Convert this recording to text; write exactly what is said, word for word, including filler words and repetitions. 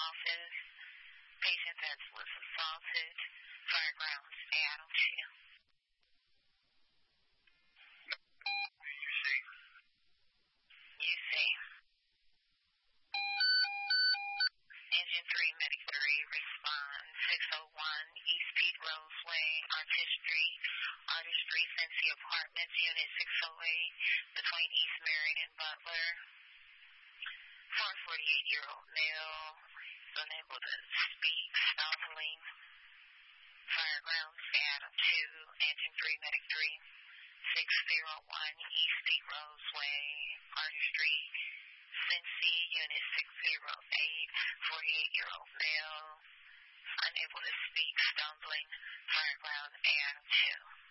office. Patient that was assaulted. Firegrounds, Adam two. You see. You see. Engine three, Medic three, respond. six oh one East Peak Roseway, Artistry, Artistry, Fancy Apartments, Unit six oh eight, between East Marion and Butler. four forty-eight-year-old male, unable to speak, stumbling. Firegrounds, Adam two, Engine three, Medic three, six oh one East Peak Roseway, Artistry, Fancy, Unit six oh eight, forty-eight-year-old male, unable to speak, stumbling. Fireground, Adam two.